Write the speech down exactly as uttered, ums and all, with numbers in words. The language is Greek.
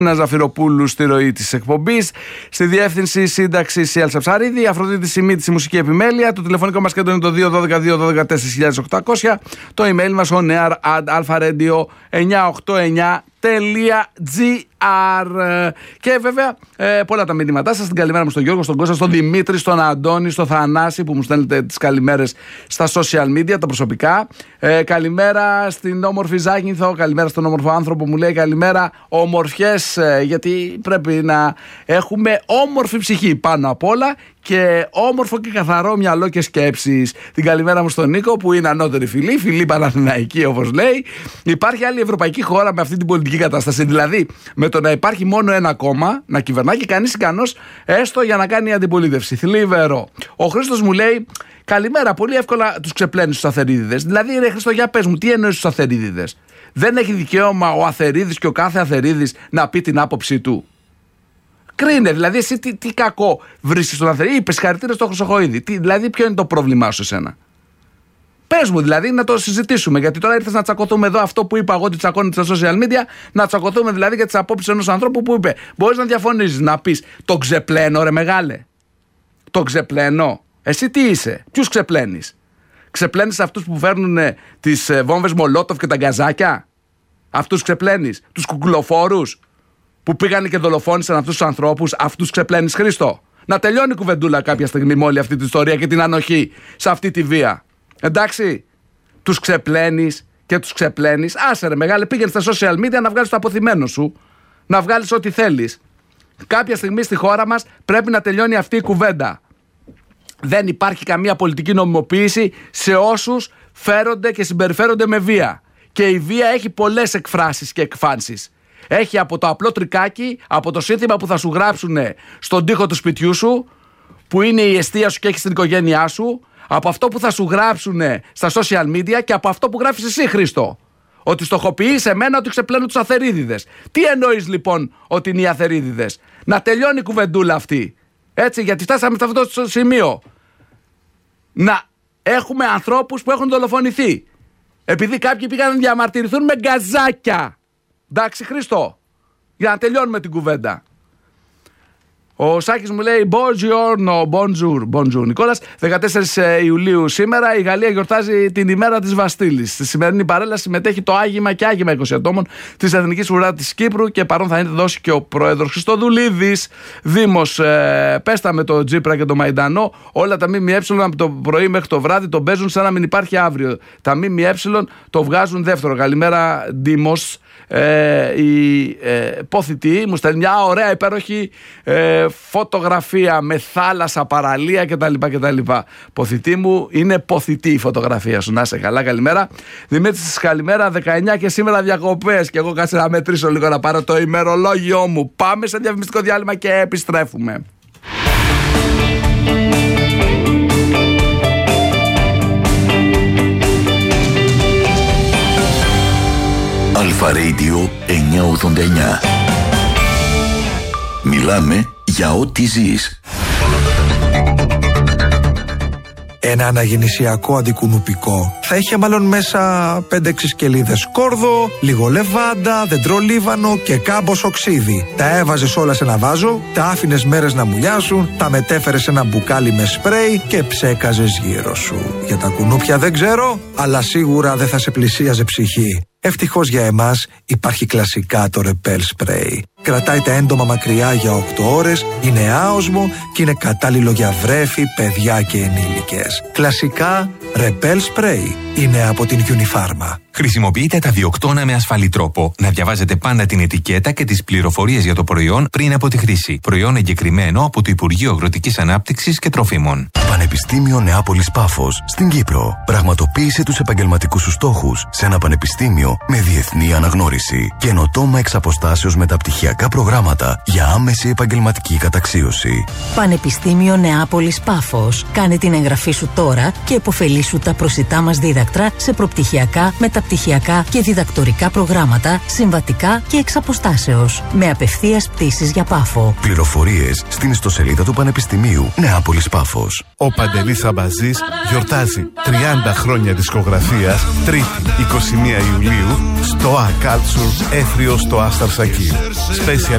Ζαφυροπούλου στη ροή της εκπομπής. Στη διεύθυνση σύνταξη η Έλσα Ψαρίδη, η Αφροδίτη Σιμίτη στη μουσική επιμέλεια. Το τηλεφωνικό μας κέντρο είναι το δύο ένα δύο δύο ένα δύο τέσσερα χίλια οκτακόσια. Το email μας on air at alpha-radio εννιακόσια ογδόντα εννιά τελεία τζι αρ. Και βέβαια ε, πολλά τα μηνύματά σας. Την καλημέρα μου στον Γιώργο, στον Κώστα, στον Δημήτρη, στον Αντώνη, στον Θανάση που μου στέλνετε τις καλημέρες στα social media, τα προσωπικά. Ε, καλημέρα στην όμορφη Ζάκυνθο, καλημέρα στον όμορφο άνθρωπο που μου λέει καλημέρα. Ομορφιές, ε, γιατί πρέπει να έχουμε όμορφη ψυχή πάνω απ' όλα και όμορφο και καθαρό μυαλό και σκέψεις. Την καλημέρα μου στον Νίκο που είναι ανώτερη φυλή, φυλή Παναθηναϊκή όπως λέει. Υπάρχει άλλη ευρωπαϊκή χώρα με αυτή την πολιτική κατάσταση, δηλαδή με το να υπάρχει μόνο ένα κόμμα να κυβερνά και κανείς ικανός έστω για να κάνει αντιπολίτευση. Θλιβερό. Ο Χρήστος μου λέει καλημέρα, πολύ εύκολα τους ξεπλένεις τους Αθερίδηδες. Δηλαδή, ρε Χρήστο, για πες μου, τι εννοείς τους Αθερίδηδες? Δεν έχει δικαίωμα ο Αθερίδης και ο κάθε Αθερίδης να πει την άποψή του? Κρίνε, δηλαδή, εσύ τι, τι κακό βρίσκεις στον Αθερίδη? Είπες συγχαρητήρια στο Χρυσοχοΐδη. Τι, δηλαδή, ποιο είναι το πρόβλημά σου εσένα? Πες μου δηλαδή να το συζητήσουμε. Γιατί τώρα ήρθες να τσακωθούμε εδώ, αυτό που είπα εγώ ότι τσακώνεται στα social media, να τσακωθούμε δηλαδή για τις απόψεις ενός ανθρώπου που είπε. Μπορείς να διαφωνήσεις, να πεις το ξεπλένω, ρε μεγάλε. Το ξεπλένω. Εσύ τι είσαι, ποιους ξεπλένεις? Ξεπλένεις αυτούς που φέρνουν τις βόμβες Μολότοφ και τα γκαζάκια? Αυτούς ξεπλένεις? Τους κουκουλοφόρους που πήγαν και δολοφόνησαν αυτούς τους ανθρώπους? Αυτούς ξεπλένεις, Χρήστο? Να τελειώνει η κουβεντούλα κάποια στιγμή με όλη αυτή την ιστορία και την ανοχή σε αυτή τη βία. Εντάξει, τους ξεπλένεις και τους ξεπλένεις. Άσε ρε μεγάλε, πήγαινε στα social media να βγάλεις το αποθυμένο σου, να βγάλεις ό,τι θέλεις. Κάποια στιγμή στη χώρα μας πρέπει να τελειώνει αυτή η κουβέντα. Δεν υπάρχει καμία πολιτική νομιμοποίηση σε όσους φέρονται και συμπεριφέρονται με βία. Και η βία έχει πολλές εκφράσεις και εκφάνσεις. Έχει από το απλό τρικάκι, από το σύνθημα που θα σου γράψουν στον τοίχο του σπιτιού σου, που είναι η εστία σου και έχεις την οικογένειά σου, από αυτό που θα σου γράψουν στα social media και από αυτό που γράφεις εσύ, Χρήστο. Ότι στοχοποιείς εμένα ότι ξεπλένω τους Αθερίδηδες. Τι εννοείς λοιπόν ότι είναι οι Αθερίδηδες? Να τελειώνει η κουβεντούλα αυτή. Έτσι, γιατί φτάσαμε σε αυτό το σημείο. Να έχουμε ανθρώπους που έχουν δολοφονηθεί επειδή κάποιοι πήγαν να διαμαρτυρηθούν με γκαζάκια. Εντάξει, Χρήστο, για να τελειώνουμε την κουβέντα. Ο Σάκης μου λέει Buongiorno, bonjour, bonjour. Νικόλας, δεκατέσσερις Ιουλίου σήμερα η Γαλλία γιορτάζει την ημέρα της Βαστίλης. Στη σημερινή παρέλαση συμμετέχει το άγημα και άγημα είκοσι ατόμων της Εθνικής Ουρά της Κύπρου και παρόν θα είναι δώσει και ο πρόεδρος Χριστοδουλίδης. Δήμος, ε, πέστα με το Τζίπρα και το Μαϊντανό. Όλα τα ΜΜΕ από το πρωί μέχρι το βράδυ τον παίζουν σαν να μην υπάρχει αύριο. Τα ΜΜΕ το βγάζουν δεύτερο. Καλημέρα, Δήμος. Ε, η ε, Πόθητη μου στέλνει μια ωραία υπέροχη ε, φωτογραφία με θάλασσα, παραλία κτλ, κτλ. Πόθητη μου, είναι ποθητή η φωτογραφία σου. Να είσαι καλά, καλημέρα. Δημήτρης, καλημέρα. δεκαεννιά και σήμερα διακοπές. Και εγώ κάτσε να μετρήσω λίγο να πάρω το ημερολόγιο μου. Πάμε σε διαφημιστικό διάλειμμα και επιστρέφουμε. Alpha Radio εννιακόσια ογδόντα εννιά. Μιλάμε για ό,τι ζεις. Ένα αναγεννησιακό αντικουνουπικό θα είχε μάλλον μέσα πέντε έξι σκελίδες κόρδο, λίγο λεβάντα, δεντρολίβανο και κάμπος οξύδι. Τα έβαζες όλα σε ένα βάζο, τα άφηνες μέρες να μουλιάσουν, τα μετέφερες σε ένα μπουκάλι με σπρέι και ψέκαζες γύρω σου. Για τα κουνούπια δεν ξέρω, αλλά σίγουρα δεν θα σε πλησίαζε ψυχή. Ευτυχώς για εμάς υπάρχει κλασικά το Repel Spray. Κρατάει τα έντομα μακριά για οκτώ ώρες, είναι άοσμο και είναι κατάλληλο για βρέφη, παιδιά και ενήλικες. Κλασικά Repel Spray είναι από την Unifarma. Χρησιμοποιείτε τα διοκτώνα με ασφαλή τρόπο. Να διαβάζετε πάντα την ετικέτα και τις πληροφορίες για το προϊόν πριν από τη χρήση. Προϊόν εγκεκριμένο από το Υπουργείο Αγροτικής Ανάπτυξης και Τροφίμων. Πανεπιστήμιο Νεάπολης Πάφος στην Κύπρο. Πραγματοποίησε τους επαγγελματικούς σου στόχους σε ένα πανεπιστήμιο με διεθνή αναγνώριση. Καινοτόμα εξ αποστάσεως μεταπτυχιακά προγράμματα για άμεση επαγγελματική καταξίωση. Πανεπιστήμιο Νεάπολης Πάφος. Κάνε την εγγραφή σου τώρα και επωφελήσου τα προσιτά μας δίδακτρα σε προπτυχιακά μεταπτυχιακά μεταπτυχιακά και διδακτορικά προγράμματα, συμβατικά και εξ αποστάσεως. Με απευθείας πτήσεις για Πάφο. Πληροφορίες στην ιστοσελίδα του Πανεπιστημίου Νεάπολης Πάφος. Ο Παντελής Αμπαζής γιορτάζει τριάντα χρόνια δισκογραφίας, Τρίτη εικοστή πρώτη Ιουλίου, στο A Culture Έθριο στο Άσταρ Σακί. Special